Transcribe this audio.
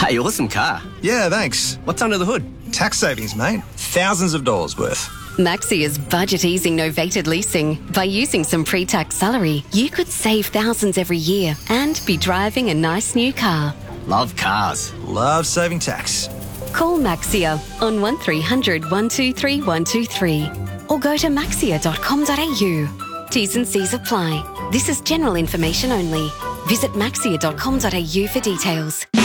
Hey, awesome car. Yeah, thanks. What's under the hood? Tax savings, mate. Thousands of dollars worth. Maxia's budget easing novated leasing. By using some pre-tax salary, you could save thousands every year and be driving a nice new car. Love cars. Love saving tax. Call Maxia on 1300 123 123 or go to maxia.com.au. T's and C's apply. This is general information only. Visit maxia.com.au for details.